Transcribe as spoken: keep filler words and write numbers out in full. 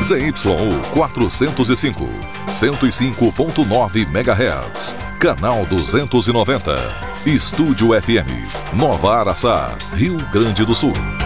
Z Y U quatrocentos e cinco, cento e cinco ponto nove megahertz. Canal duzentos e noventa. Estúdio F M, Nova Araçá, Rio Grande do Sul.